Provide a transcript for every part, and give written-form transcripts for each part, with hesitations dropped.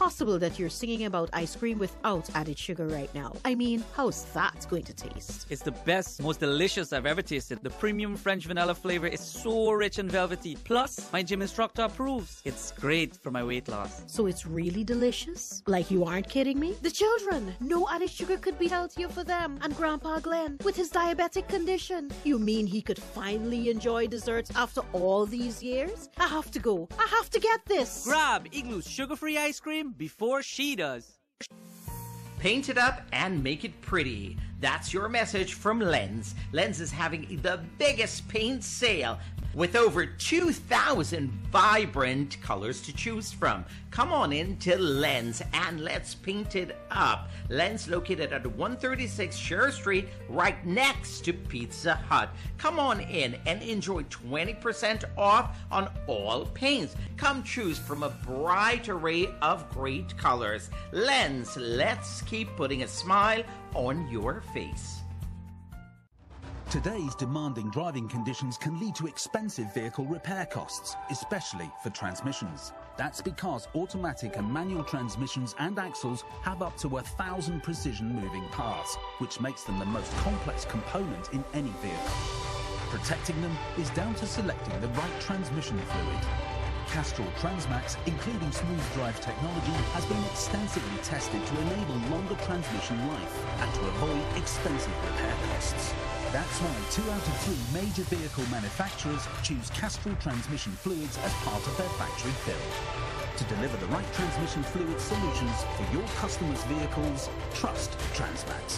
impossible that you're singing about ice cream without added sugar right now. I mean, how's that going to taste? It's the best, most delicious I've ever tasted. The premium French vanilla flavor is so rich and velvety. Plus, my gym instructor approves. It's great for my weight loss. So it's really delicious? Like you aren't kidding me? The children! No added sugar could be healthier for them. And Grandpa Glenn, with his diabetic condition. You mean he could finally enjoy desserts after all these years? I have to go. I have to get this. Grab Igloo's sugar-free ice cream before she does. Paint it up and make it pretty. That's your message from Lens. Lens is having the biggest paint sale with over 2,000 vibrant colors to choose from. Come on in to Lens and let's paint it up. Lens located at 136 Sher Street, right next to Pizza Hut. Come on in and enjoy 20% off on all paints. Come choose from a bright array of great colors. Lens, let's keep putting a smile on your face. Today's demanding driving conditions can lead to expensive vehicle repair costs, especially for transmissions. That's because automatic and manual transmissions and axles have up to 1,000 precision moving parts, which makes them the most complex component in any vehicle. Protecting them is down to selecting the right transmission fluid. Castrol Transmax, including smooth drive technology, has been extensively tested to enable longer transmission life and to avoid expensive repair costs. That's why 2 out of 3 major vehicle manufacturers choose Castrol transmission fluids as part of their factory build. To deliver the right transmission fluid solutions for your customers' vehicles, trust Transmax.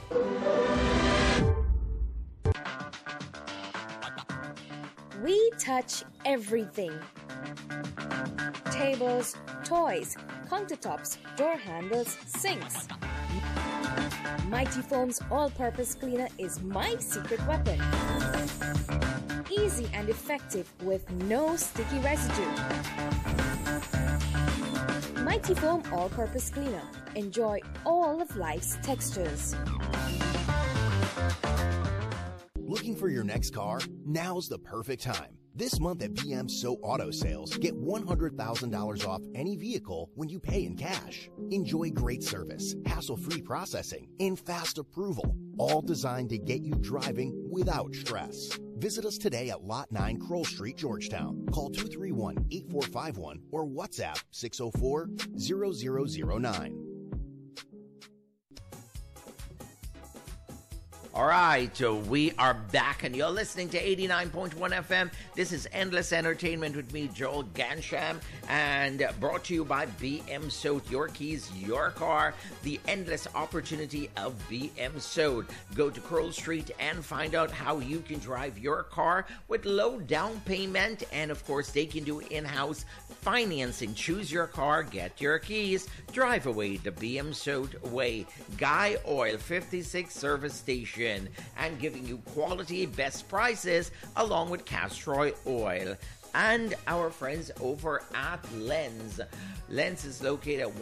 We touch everything. Tables, toys, countertops, door handles, sinks. Mighty Foam's all-purpose cleaner is my secret weapon. Easy and effective with no sticky residue. Mighty Foam all-purpose cleaner. Enjoy all of life's textures. Looking for your next car? Now's the perfect time. This month at BM So Auto Sales, get $100,000 off any vehicle when you pay in cash. Enjoy great service, hassle-free processing, and fast approval, all designed to get you driving without stress. Visit us today at Lot 9 Kroll Street, Georgetown. Call 231-8451 or WhatsApp 604-0009. All right, we are back, and you're listening to 89.1 FM. This is Endless Entertainment with me, Joel Gansham, and brought to you by BM Sode. Your keys, your car, the endless opportunity of BM Sode. Go to Kroll Street and find out how you can drive your car with low down payment, and of course, they can do in-house financing. Choose your car, get your keys, drive away the BM Sode way. Guy Oil 56 service station, and giving you quality, best prices, along with Castrol Oil. And our friends over at Lens. Lens is located at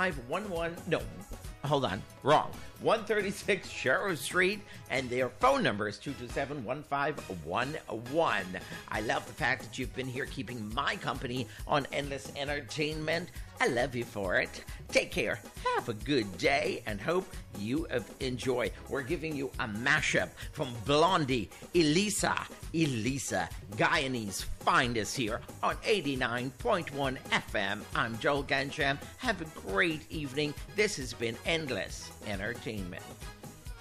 136 Sheriff Street, and their phone number is 227-1511. I love the fact that you've been here keeping my company on Endless Entertainment. I love you for it. Take care, have a good day, and hope you have enjoyed. We're giving you a mashup from Blondie, Elisa, Guyanese finest here on 89.1 FM. I'm Joel Gansham. Have a great evening. This has been Endless Entertainment.